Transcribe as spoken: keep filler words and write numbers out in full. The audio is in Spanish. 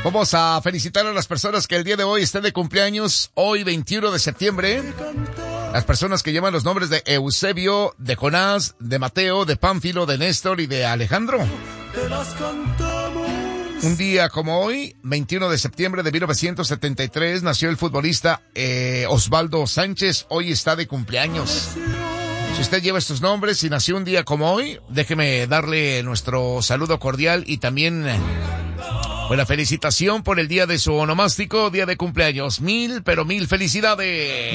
Vamos a felicitar a las personas que el día de hoy estén de cumpleaños, hoy veintiuno de septiembre. Las personas que llevan los nombres de Eusebio, de Jonás, de Mateo, de Pánfilo, de Néstor y de Alejandro. Un día como hoy, veintiuno de septiembre de mil novecientos setenta y tres, nació el futbolista eh, Osvaldo Sánchez. Hoy está de cumpleaños. Si usted lleva estos nombres y nació un día como hoy, déjeme darle nuestro saludo cordial y también buena felicitación por el día de su onomástico, día de cumpleaños. Mil, pero mil felicidades.